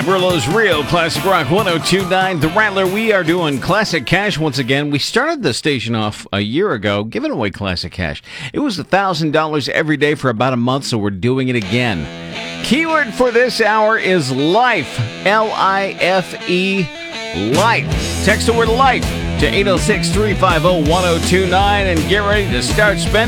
Amarillo's Real Classic Rock 1029. The Rattler, we are doing Classic Cash once again. We started the station off a year ago giving away Classic Cash. It was $1,000 every day for about a month, so we're doing it again. Keyword for this hour is life. L-I-F-E, life. Text the word life to 806-350-1029 and get ready to start spending.